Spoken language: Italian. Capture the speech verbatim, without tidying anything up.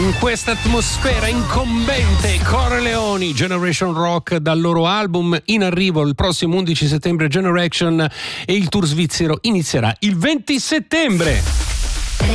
In questa atmosfera incombente, Corleoni, Generation Rock, dal loro album in arrivo il prossimo undici settembre, Generation, e il tour svizzero inizierà il venti settembre.